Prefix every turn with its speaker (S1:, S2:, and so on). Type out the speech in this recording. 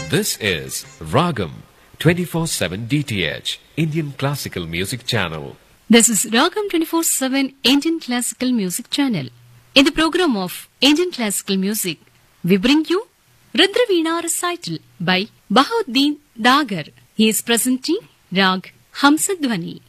S1: This is Ragam 24/7 DTH Indian Classical Music Channel.
S2: This is Ragam 24/7 Indian Classical Music Channel. In the program of Indian Classical Music, we bring you Rudraveena recital by Bahauddin Dagar. He is presenting Rag Hamsadhwani.